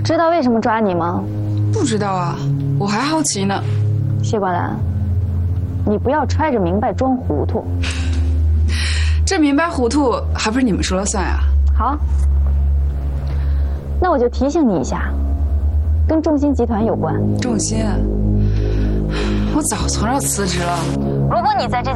知道为什么抓你吗？ 不知道啊，我还好奇呢。 谢冠兰，你不要揣着明白装糊涂。 这明白糊涂还不是你们说了算啊？ 好，那我就提醒你一下，跟众鑫集团有关。 众鑫，我早从这儿辞职了。 如果你在这